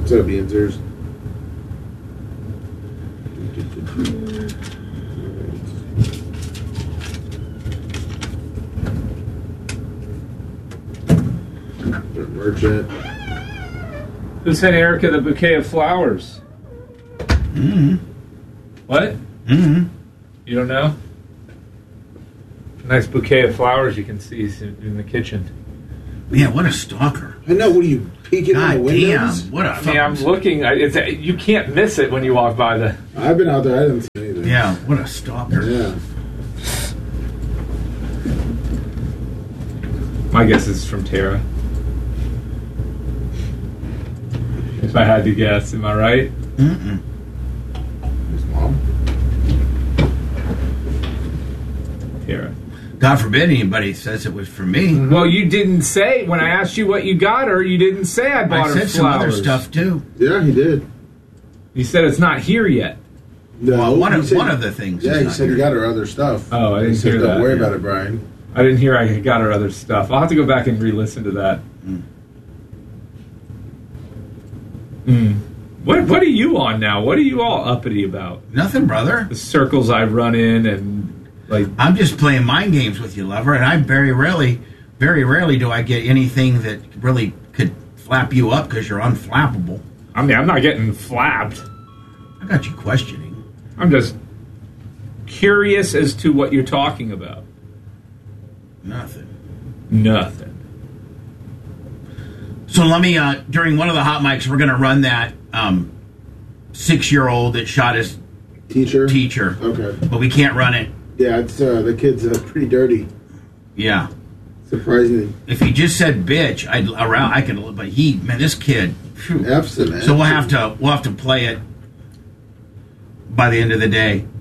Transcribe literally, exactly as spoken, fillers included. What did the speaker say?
Set up the answers. Merchant. Who sent Erica the bouquet of flowers? Mm-hmm. What? Mm-hmm. You don't know? Nice bouquet of flowers you can see in the kitchen. Man, what a stalker. I know, what are you, peeking God in the windows? damn, what a I mean, I'm looking. I- It's, you can't miss it when you walk by the... I've been out there, I didn't see anything. Yeah, what a stalker. Yeah. My guess is from Tara. If I had to guess, am I right? Mm-mm. His mom? Tara. God forbid anybody says it was for me. Well, you didn't say, when I asked you what you got her, you didn't say I bought I her said some other flowers. stuff too. Yeah, he did. You said it's not here yet. No, Well, one he of said- one of the things. Yeah, is he not said he here. got her other stuff. Oh, I He didn't said, hear don't that. worry yeah. about it, Brian. I didn't hear I got her other stuff. I'll have to go back and re-listen to that. Mm. Mm. What What are you on now? What are you all uppity about? Nothing, brother. The circles I run in and like. I'm just playing mind games with you, lover, and I very rarely, very rarely do I get anything that really could flap you up because you're unflappable. I mean, I'm not getting flapped. I got you questioning. I'm just curious as to what you're talking about. Nothing. Nothing. So let me, uh, during one of the hot mics, we're going to run that um, six-year-old that shot his Teacher? teacher. Okay. But we can't run it. Yeah, it's uh, the kid's uh, pretty dirty. Yeah. Surprisingly. If he just said bitch, I'd around. I could, but he, man, this kid. Phew. Epson, man. So we'll have to, we'll have to play it by the end of the day.